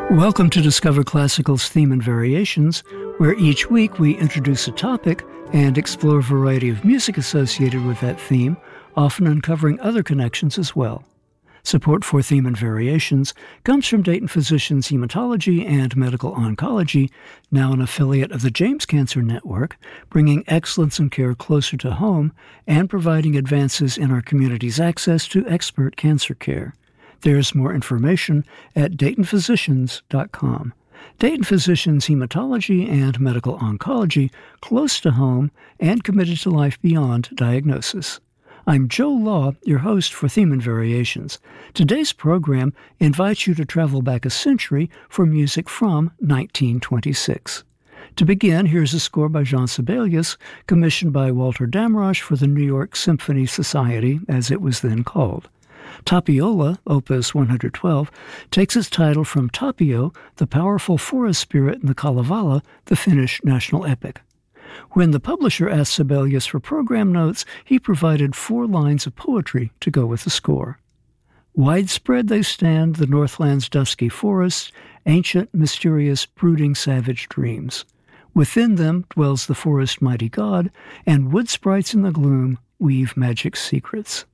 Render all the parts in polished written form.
Welcome to Discover Classical's Theme and Variations, where each week we introduce a topic and explore a variety of music associated with that theme, often uncovering other connections as well. Support for Theme and Variations comes from Dayton Physicians Hematology and Medical Oncology, now an affiliate of the James Cancer Network, bringing excellence in care closer to home and providing advances in our community's access to expert cancer care. There's more information at DaytonPhysicians.com. Dayton Physicians Hematology and Medical Oncology, close to home and committed to life beyond diagnosis. I'm Joe Law, your host for Theme and Variations. Today's program invites you to travel back a century for music from 1926. To begin, here's a score by Jean Sibelius, commissioned by Walter Damrosch for the New York Symphony Society, as it was then called. Tapiola, Opus 112, takes its title from Tapio, the powerful forest spirit in the Kalevala, the Finnish national epic. When the publisher asked Sibelius for program notes, he provided 4 lines of poetry to go with the score. Widespread they stand, the Northland's dusky forests, ancient, mysterious, brooding savage dreams. Within them dwells the forest mighty god, and wood sprites in the gloom weave magic secrets.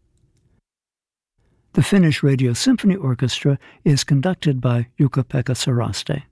The Finnish Radio Symphony Orchestra is conducted by Jukka-Pekka Saraste.